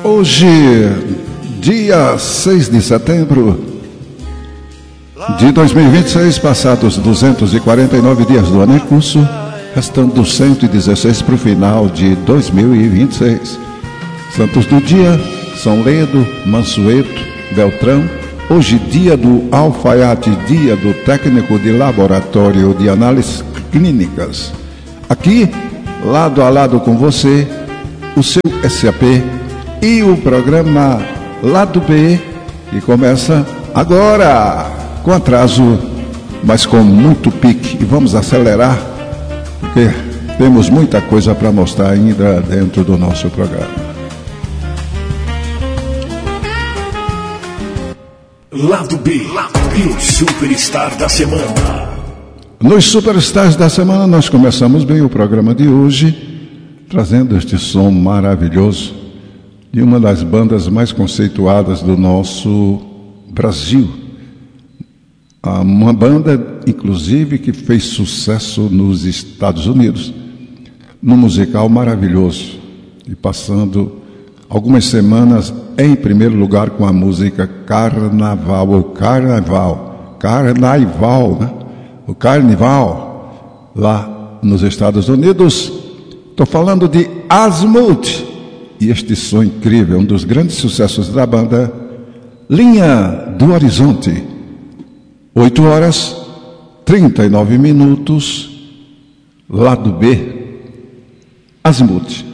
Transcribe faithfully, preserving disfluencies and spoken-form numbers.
Hoje, dia seis de setembro de dois mil e vinte e seis, passados duzentos e quarenta e nove dias do ano em curso, restando cento e dezesseis para o final de dois mil e vinte e seis. Santos do dia: São Ledo, Mansueto, Beltrão. Hoje, dia do alfaiate, dia do técnico de laboratório de análises clínicas. Aqui, lado a lado com você, o seu S A P e o programa Lado B, que começa agora, com atraso, mas com muito pique. E vamos acelerar, porque temos muita coisa para mostrar ainda dentro do nosso programa. Lado B, e o Superstar da Semana. Nos Superstars da Semana, nós começamos bem o programa de hoje, trazendo este som maravilhoso de uma das bandas mais conceituadas do nosso Brasil. Uma banda, inclusive, que fez sucesso nos Estados Unidos, num musical maravilhoso, e passando algumas semanas em primeiro lugar com a música Carnaval, ou Carnaval, Carnaval, né? O Carnival, lá nos Estados Unidos. Estou falando de Azimuth, e este som incrível, um dos grandes sucessos da banda, Linha do Horizonte. oito horas, trinta e nove minutos, lado B, Azimuth.